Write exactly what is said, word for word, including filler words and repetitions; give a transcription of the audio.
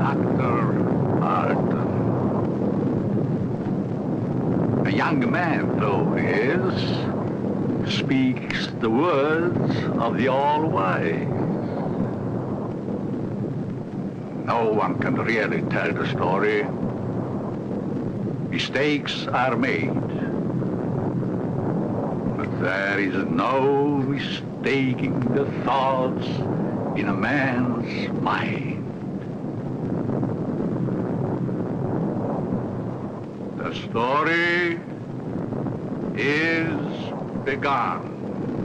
Doctor Barton. A young man, though he is, speaks the words of the All-Wise. No one can really tell the story. Mistakes are made. But there is no mistaking the thoughts in a man's mind. The story is begun.